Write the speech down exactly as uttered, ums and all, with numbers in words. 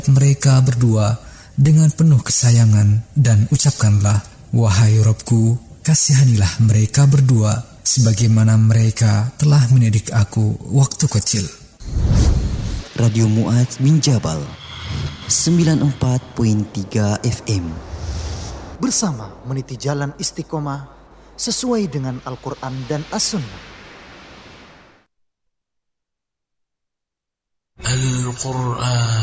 mereka berdua dengan penuh kesayangan dan ucapkanlah, wahai Robku, kasihanilah mereka berdua sebagaimana mereka telah mendidik aku waktu kecil. Radio Mu'adz bin Jabal sembilan puluh empat koma tiga F M bersama meniti jalan istiqomah sesuai dengan Al-Quran dan As-Sunnah. Al-Quran